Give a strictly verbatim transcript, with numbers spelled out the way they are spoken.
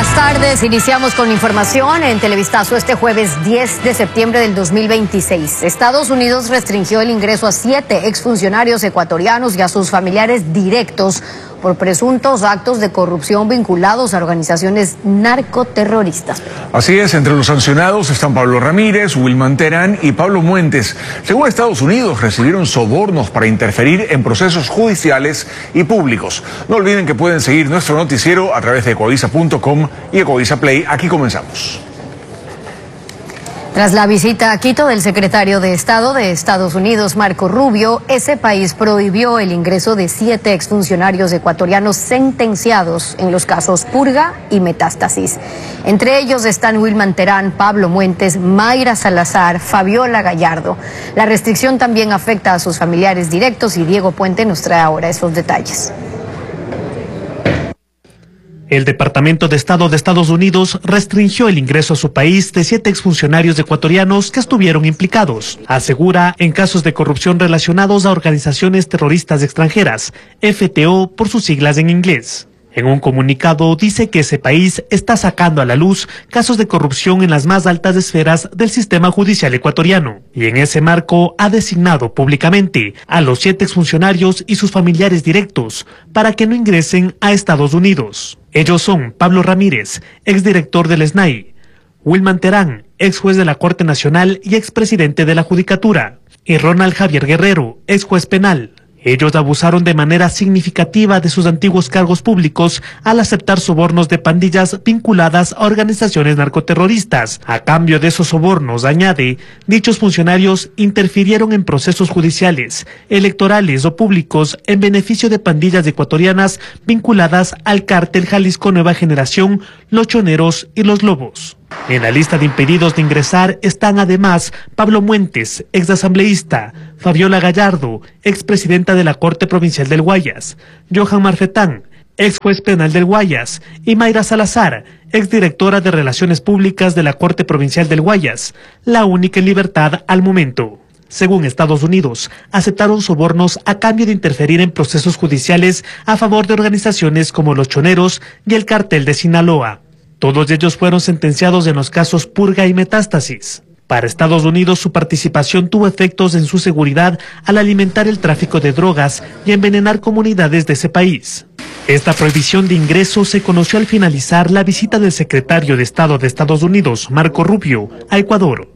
Buenas tardes, iniciamos con información en Televistazo este jueves diez de septiembre del dos mil veintiséis. Estados Unidos restringió el ingreso a siete exfuncionarios ecuatorianos y a sus familiares directos por presuntos actos de corrupción vinculados a organizaciones narcoterroristas. Así es, entre los sancionados están Pablo Ramírez, Wilman Terán y Pablo Muentes. Según Estados Unidos, recibieron sobornos para interferir en procesos judiciales y públicos. No olviden que pueden seguir nuestro noticiero a través de ecoavisa punto com y Ecoavisa Play. Aquí comenzamos. Tras la visita a Quito del secretario de Estado de Estados Unidos, Marco Rubio, ese país prohibió el ingreso de siete exfuncionarios ecuatorianos sentenciados en los casos Purga y Metástasis. Entre ellos están Wilman Terán, Pablo Muentes, Mayra Salazar, Fabiola Gallardo. La restricción también afecta a sus familiares directos y Diego Puente nos trae ahora esos detalles. El Departamento de Estado de Estados Unidos restringió el ingreso a su país de siete exfuncionarios ecuatorianos que estuvieron implicados, asegura, en casos de corrupción relacionados a organizaciones terroristas extranjeras, F T O por sus siglas en inglés. En un comunicado dice que ese país está sacando a la luz casos de corrupción en las más altas esferas del sistema judicial ecuatoriano y en ese marco ha designado públicamente a los siete exfuncionarios y sus familiares directos para que no ingresen a Estados Unidos. Ellos son Pablo Ramírez, exdirector del S N A I, Wilman Terán, ex juez de la Corte Nacional y expresidente de la Judicatura, y Ronald Javier Guerrero, ex juez penal. Ellos abusaron de manera significativa de sus antiguos cargos públicos al aceptar sobornos de pandillas vinculadas a organizaciones narcoterroristas. A cambio de esos sobornos, añade, dichos funcionarios interfirieron en procesos judiciales, electorales o públicos en beneficio de pandillas ecuatorianas vinculadas al cártel Jalisco Nueva Generación, Los Choneros y Los Lobos. En la lista de impedidos de ingresar están además Pablo Muentes, exasambleísta, Fabiola Gallardo, expresidenta de la Corte Provincial del Guayas, Johan Marfetán, ex juez penal del Guayas, y Mayra Salazar, exdirectora de Relaciones Públicas de la Corte Provincial del Guayas, la única en libertad al momento. Según Estados Unidos, aceptaron sobornos a cambio de interferir en procesos judiciales a favor de organizaciones como Los Choneros y el Cartel de Sinaloa. Todos ellos fueron sentenciados en los casos Purga y Metástasis. Para Estados Unidos, su participación tuvo efectos en su seguridad al alimentar el tráfico de drogas y envenenar comunidades de ese país. Esta prohibición de ingreso se conoció al finalizar la visita del secretario de Estado de Estados Unidos, Marco Rubio, a Ecuador.